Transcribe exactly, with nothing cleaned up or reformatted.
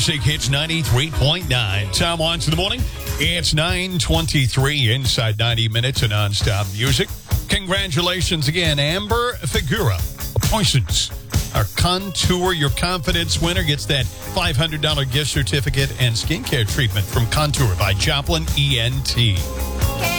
Classic Hits ninety-three point nine. Tom Watts in the morning. It's nine twenty-three inside ninety minutes of nonstop music. Congratulations again, Amber Figura. Poisons. Our Contour Your Confidence winner gets that five hundred dollars gift certificate and skincare treatment from Contour by Joplin E N T.